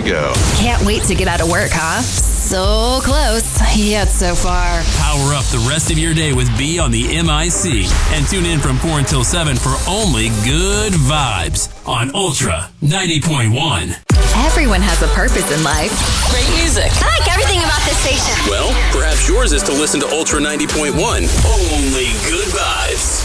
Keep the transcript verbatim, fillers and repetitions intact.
go. Can't wait to get out of work, huh? So close, yet so far. Power up the rest of your day with B on the M I C. And tune in from four until seven for only good vibes on Ultra ninety point one. Everyone has a purpose in life. Great music. I like everything about this station. Well, perhaps yours is to listen to Ultra ninety point one. Only good vibes.